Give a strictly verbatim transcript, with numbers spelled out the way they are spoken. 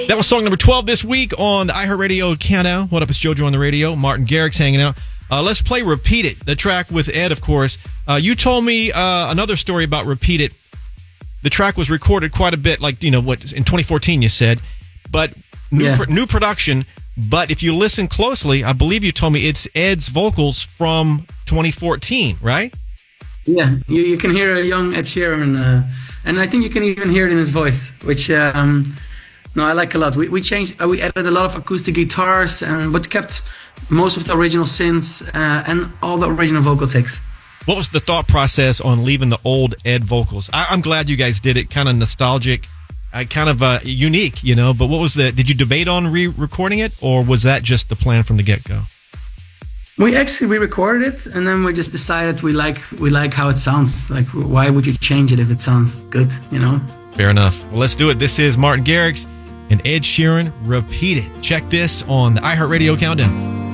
That was song number twelve this week on the iHeartRadio Countdown. What up, it's JoJo on the radio. Martin Garrix hanging out. Uh, let's play Repeat It, the track with Ed, of course. Uh, you told me uh, another story about Repeat It. The track was recorded quite a bit, like, you know, what in twenty fourteen you said, but new, yeah. pr- new production. But if you listen closely, I believe you told me it's Ed's vocals from twenty fourteen, right? Yeah, you, you can hear a young Ed Sheeran, uh, and I think you can even hear it in his voice, which... Um, No, I like a lot. We we changed, uh, we added a lot of acoustic guitars, and but kept most of the original synths uh, and all the original vocal takes. What was the thought process on leaving the old Ed vocals? I, I'm glad you guys did it. Kind of nostalgic, uh, kind of uh, unique, you know. But what was the? Did you debate on re-recording it, or was that just the plan from the get-go? We actually re-recorded it, and then we just decided we like we like how it sounds. Like, why would you change it if it sounds good? You know. Fair enough. Well, let's do it. This is Martin Garrix and Ed Sheeran, Repeat It. Check this on the iHeartRadio Countdown.